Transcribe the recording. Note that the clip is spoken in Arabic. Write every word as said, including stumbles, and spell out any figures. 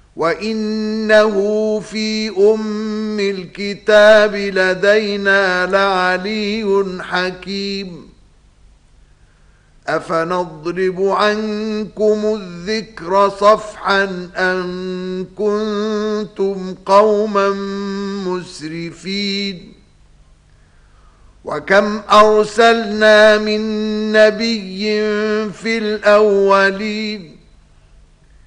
وإنه في أم الكتاب لدينا لعلي حكيم أفنضرب عنكم الذكر صفحا أن كنتم قوما مسرفين وكم أرسلنا من نبي في الأولين